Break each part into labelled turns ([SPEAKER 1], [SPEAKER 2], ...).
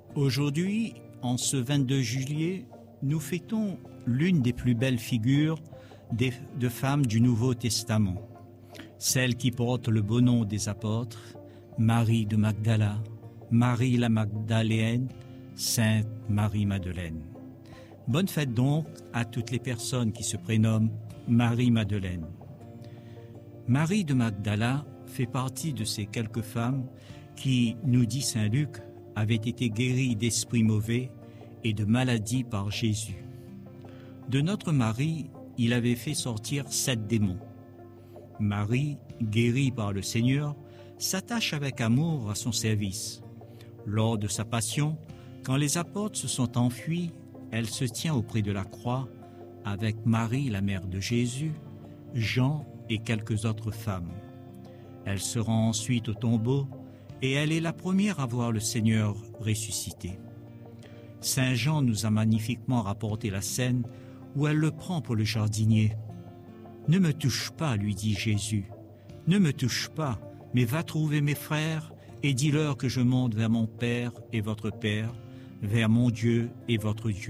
[SPEAKER 1] Aujourd'hui, en ce 22 juillet, nous fêtons l'une des plus belles figures de femmes du Nouveau Testament, celle qui porte le beau nom des apôtres, Marie de Magdala, Marie la Magdaléenne, Sainte Marie-Madeleine. Bonne fête donc à toutes les personnes qui se prénomment Marie-Madeleine. Marie de Magdala fait partie de ces quelques femmes qui, nous dit saint Luc, avaient été guéries d'esprits mauvais et de maladies par Jésus. De notre Marie, il avait fait sortir 7 démons. Marie, guérie par le Seigneur, s'attache avec amour à son service. Lors de sa passion, quand les apôtres se sont enfuis, elle se tient auprès de la croix avec Marie, la mère de Jésus, Jean et quelques autres femmes. Elle se rend ensuite au tombeau et elle est la première à voir le Seigneur ressuscité. Saint Jean nous a magnifiquement rapporté la scène où elle le prend pour le jardinier. « Ne me touche pas, lui dit Jésus, ne me touche pas, mais va trouver mes frères et dis-leur que je monte vers mon Père et votre Père, vers mon Dieu et votre Dieu. »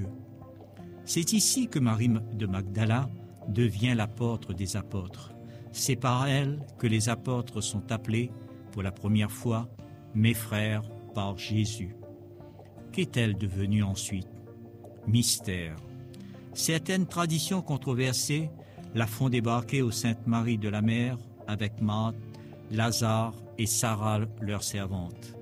[SPEAKER 1] C'est ici que Marie de Magdala devient l'apôtre des apôtres. C'est par elle que les apôtres sont appelés pour la première fois « mes frères » par Jésus. Qu'est-elle devenue ensuite? Mystère. Certaines traditions controversées la font débarquer aux Saintes Marie de la Mer avec Marthe, Lazare et Sarah, leur servante.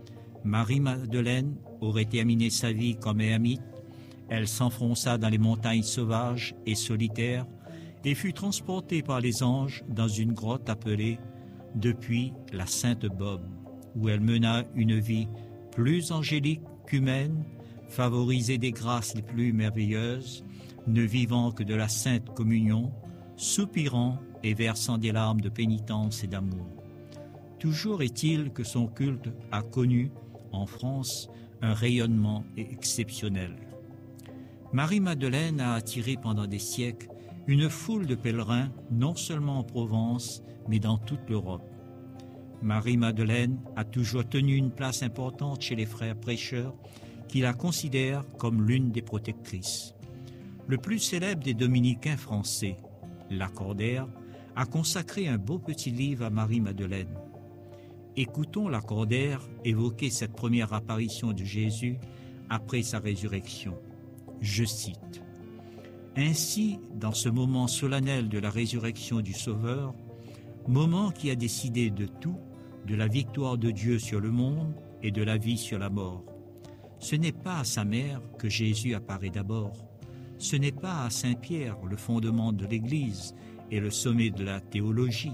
[SPEAKER 1] Marie-Madeleine aurait terminé sa vie comme ermite. Elle s'enfonça dans les montagnes sauvages et solitaires et fut transportée par les anges dans une grotte appelée depuis la Sainte Bob, où elle mena une vie plus angélique qu'humaine, favorisée des grâces les plus merveilleuses, ne vivant que de la sainte communion, soupirant et versant des larmes de pénitence et d'amour. Toujours est-il que son culte a connu, en France, un rayonnement exceptionnel. Marie-Madeleine a attiré pendant des siècles une foule de pèlerins, non seulement en Provence, mais dans toute l'Europe. Marie-Madeleine a toujours tenu une place importante chez les frères prêcheurs qui la considèrent comme l'une des protectrices. Le plus célèbre des dominicains français, Lacordaire, a consacré un beau petit livre à Marie-Madeleine. Écoutons Lacordaire évoquer cette première apparition de Jésus après sa résurrection. Je cite: « Ainsi, dans ce moment solennel de la résurrection du Sauveur, moment qui a décidé de tout, de la victoire de Dieu sur le monde et de la vie sur la mort. Ce n'est pas à sa mère que Jésus apparaît d'abord. Ce n'est pas à Saint-Pierre, le fondement de l'Église et le sommet de la théologie.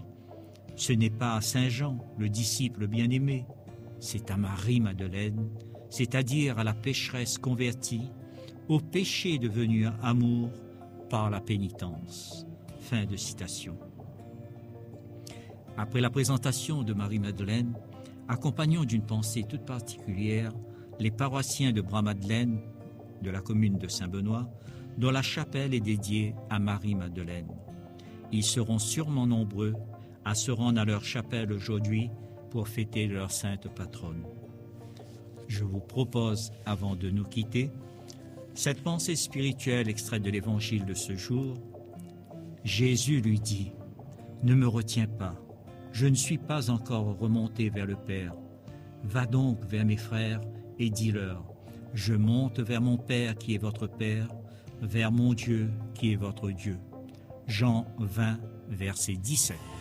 [SPEAKER 1] Ce n'est pas à Saint-Jean, le disciple bien-aimé. C'est à Marie-Madeleine, c'est-à-dire à la pécheresse convertie, au péché devenu amour par la pénitence. » Fin de citation. Après la présentation de Marie-Madeleine, accompagnons d'une pensée toute particulière les paroissiens de Bras-Madeleine, de la commune de Saint-Benoît, dont la chapelle est dédiée à Marie-Madeleine. Ils seront sûrement nombreux à se rendre à leur chapelle aujourd'hui pour fêter leur sainte patronne. Je vous propose, avant de nous quitter, cette pensée spirituelle extraite de l'évangile de ce jour. Jésus lui dit: « Ne me retiens pas, je ne suis pas encore remonté vers le Père. Va donc vers mes frères et dis-leur: je monte vers mon Père qui est votre Père, vers mon Dieu qui est votre Dieu. » Jean 20, verset 17.